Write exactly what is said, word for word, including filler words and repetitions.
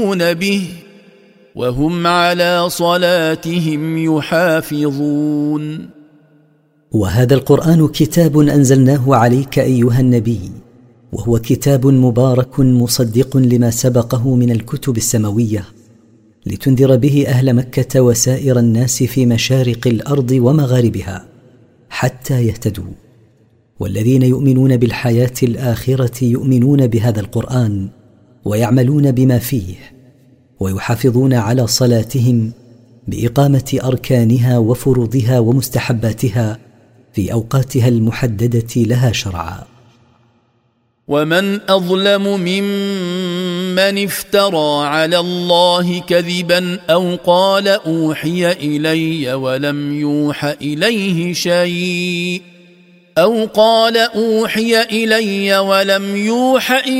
به وهم على صلاتهم يحافظون. وهذا القرآن كتاب أنزلناه عليك أيها النبي، وهو كتاب مبارك مصدق لما سبقه من الكتب السماوية، لتنذر به أهل مكة وسائر الناس في مشارق الأرض ومغاربها حتى يهتدوا. والذين يؤمنون بالحياة الآخرة يؤمنون بهذا القرآن ويعملون بما فيه، ويحافظون على صلاتهم بإقامة أركانها وفروضها ومستحباتها في أوقاتها المحددة لها شرعا. ومن أظلم ممن افترى على الله كذبا أو قال أوحي إلي ولم يوح إليه شيء أو قال أوحي إلي ولم يوح